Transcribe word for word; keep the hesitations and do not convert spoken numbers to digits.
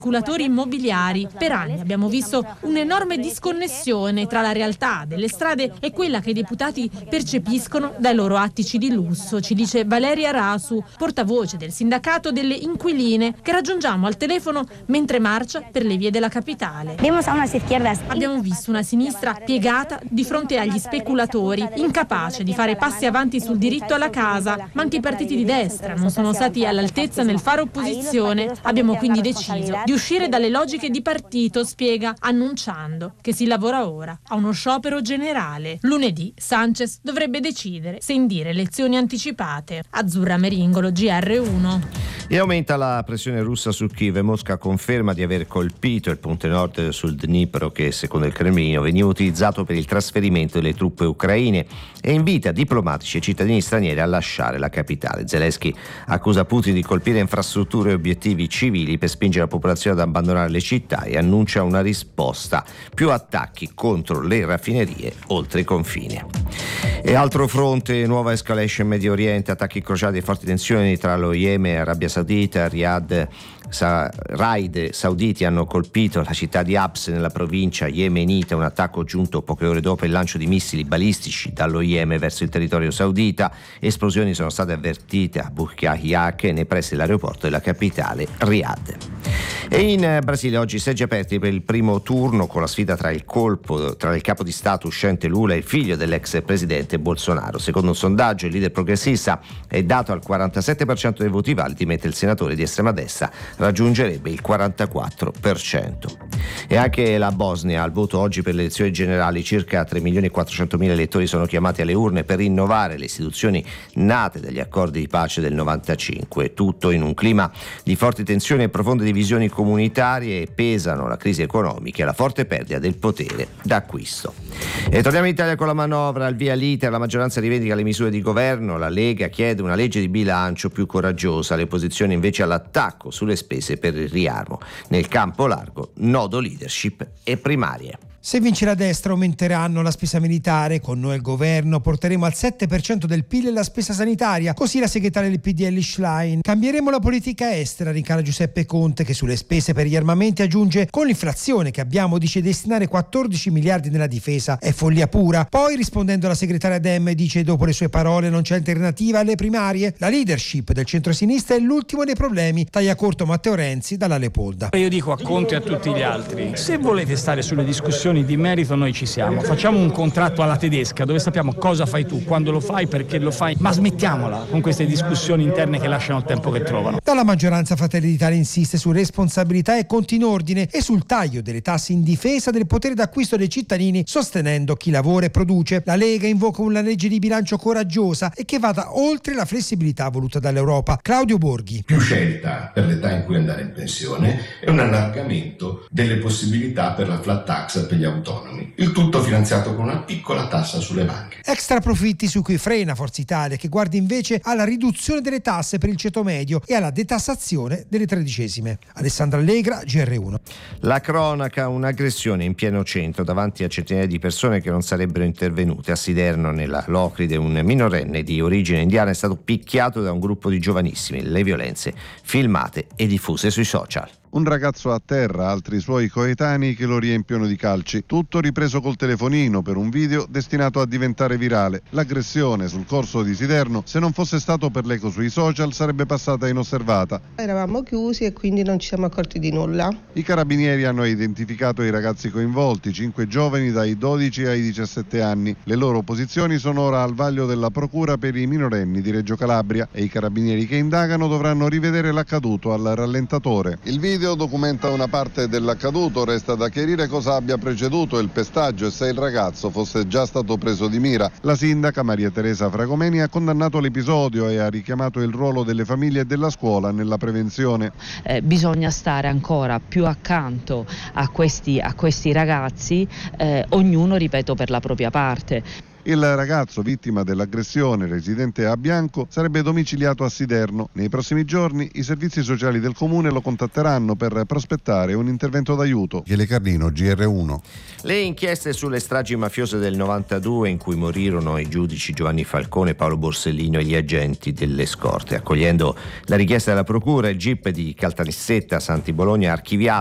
speculatori immobiliari. Per anni abbiamo visto un'enorme disconnessione tra la realtà delle strade e quella che i deputati percepiscono dai loro attici di lusso, ci dice Valeria Rasu, portavoce del sindacato delle inquiline, che raggiungiamo al telefono mentre marcia per le vie della capitale. Abbiamo visto una sinistra piegata di fronte agli speculatori, incapace di fare passi avanti sul diritto alla casa, ma anche i partiti di destra non sono stati all'altezza nel fare opposizione. Abbiamo quindi deciso di uscire dalle logiche di partito, spiega, annunciando che si lavora ora a uno sciopero generale. Lunedì Sanchez dovrebbe decidere se indire elezioni anticipate. Azzurra Meringolo, G R uno. E aumenta la pressione russa su Kiev. Mosca conferma di aver colpito il ponte nord sul Dnipro, che secondo il Cremlino veniva utilizzato per il trasferimento delle truppe ucraine, e invita diplomatici e cittadini stranieri a lasciare la capitale. Zelensky accusa Putin di colpire infrastrutture e obiettivi civili per spingere la popolazione ad abbandonare le città e annuncia una risposta: più attacchi contro le raffinerie oltre i confini. E altro fronte, nuova escalation in Medio Oriente, attacchi incrociati e forti tensioni tra lo Yemen e Arabia Saudita. Riyadh Sa- raid sauditi hanno colpito la città di Abs nella provincia yemenita, un attacco giunto poche ore dopo il lancio di missili balistici dallo Yemen verso il territorio saudita. Esplosioni sono state avvertite a Burj-Yahya, nei pressi dell'aeroporto della capitale Riyadh. E in Brasile oggi seggi aperti per il primo turno, con la sfida tra il colpo tra il capo di Stato uscente Lula e il figlio dell'ex presidente Bolsonaro. Secondo un sondaggio il leader progressista è dato al quarantasette per cento dei voti validi, mentre il senatore di estrema destra raggiungerebbe il quarantaquattro per cento. E anche la Bosnia al voto oggi per le elezioni generali. Circa tre milioni e quattrocentomila elettori sono chiamati alle urne per rinnovare le istituzioni nate dagli accordi di pace del novantacinque. Tutto in un clima di forti tensioni e profonde divisioni comunitarie. Pesano la crisi economica e la forte perdita del potere d'acquisto. E torniamo in Italia con la manovra. Al via l'iter, la maggioranza rivendica le misure di governo, la Lega chiede una legge di bilancio più coraggiosa, le opposizioni invece all'attacco sulle spese per il riarmo. Nel campo largo, nodo leadership e primarie. Se vince la destra aumenteranno la spesa militare, con noi al governo porteremo al sette per cento del P I L la spesa sanitaria, così la segretaria del P D L Schlein. Cambieremo la politica estera, rincara Giuseppe Conte, che sulle spese per gli armamenti aggiunge: con l'inflazione che abbiamo dice destinare quattordici miliardi nella difesa è follia pura. Poi rispondendo alla segretaria Dem dice: dopo le sue parole non c'è alternativa alle primarie. La leadership del centro-sinistra è l'ultimo dei problemi, taglia corto Matteo Renzi dalla Lepolda. Io dico a Conte e a tutti gli altri: se volete stare sulle discussioni di merito noi ci siamo, facciamo un contratto alla tedesca dove sappiamo cosa fai tu, quando lo fai, perché lo fai, ma smettiamola con queste discussioni interne che lasciano il tempo che trovano. Dalla maggioranza Fratelli d'Italia insiste su responsabilità e conti in ordine e sul taglio delle tasse in difesa del potere d'acquisto dei cittadini, sostenendo chi lavora e produce. La Lega invoca una legge di bilancio coraggiosa e che vada oltre la flessibilità voluta dall'Europa. Claudio Borghi: più scelta per l'età in cui andare in pensione e un allargamento delle possibilità per la flat tax per gli autonomi, il tutto finanziato con una piccola tassa sulle banche. Extra profitti su cui frena Forza Italia, che guarda invece alla riduzione delle tasse per il ceto medio e alla detassazione delle tredicesime. Alessandra Allegra, G R uno. La cronaca, un'aggressione in pieno centro davanti a centinaia di persone che non sarebbero intervenute. A Siderno, nella Locride, un minorenne di origine indiana è stato picchiato da un gruppo di giovanissimi. Le violenze filmate e diffuse sui social. Un ragazzo a terra, altri suoi coetanei che lo riempiono di calci. Tutto ripreso col telefonino per un video destinato a diventare virale. L'aggressione sul corso di Siderno, se non fosse stato per l'eco sui social, sarebbe passata inosservata. Eravamo chiusi e quindi non ci siamo accorti di nulla. I carabinieri hanno identificato i ragazzi coinvolti, cinque giovani dai dodici ai diciassette anni. Le loro posizioni sono ora al vaglio della procura per i minorenni di Reggio Calabria e i carabinieri che indagano dovranno rivedere l'accaduto al rallentatore. Il video Il video documenta una parte dell'accaduto, resta da chiarire cosa abbia preceduto il pestaggio e se il ragazzo fosse già stato preso di mira. La sindaca Maria Teresa Fragomeni ha condannato l'episodio e ha richiamato il ruolo delle famiglie e della scuola nella prevenzione. Eh, bisogna stare ancora più accanto a questi, a questi ragazzi, eh, ognuno, ripeto, per la propria parte. Il ragazzo vittima dell'aggressione, residente a Bianco, sarebbe domiciliato a Siderno. Nei prossimi giorni i servizi sociali del comune lo contatteranno per prospettare un intervento d'aiuto. Michele Carlino, G R uno. Le inchieste sulle stragi mafiose del novantadue, in cui morirono i giudici Giovanni Falcone, Paolo Borsellino e gli agenti delle scorte. Accogliendo la richiesta della procura, il G I P di Caltanissetta Santi Bologna ha archiviato